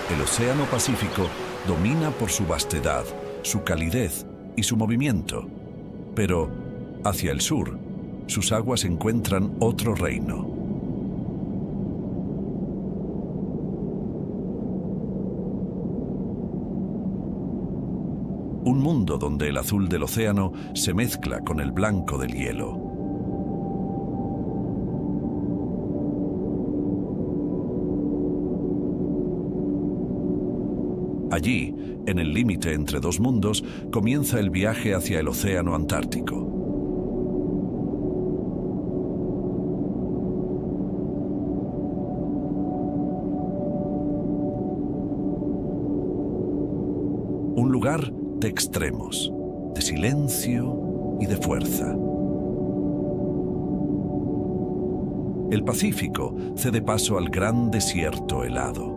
El Océano Pacífico domina por su vastedad, su calidez y su movimiento. Pero, hacia el sur, sus aguas encuentran otro reino. Un mundo donde el azul del océano se mezcla con el blanco del hielo. Allí, en el límite entre dos mundos, comienza el viaje hacia el océano Antártico. Un lugar de extremos, de silencio y de fuerza. El Pacífico cede paso al gran desierto helado.